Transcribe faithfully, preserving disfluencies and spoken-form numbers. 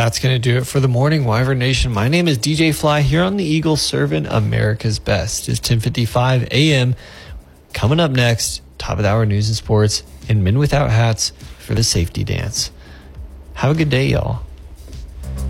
That's going to do it for the morning, Wyvern Nation. My name is D J Fly here on the Eagle, serving America's best. It's ten fifty-five a.m. Coming up next, top of the hour news and sports, and Men Without Hats for the safety dance. Have a good day, y'all.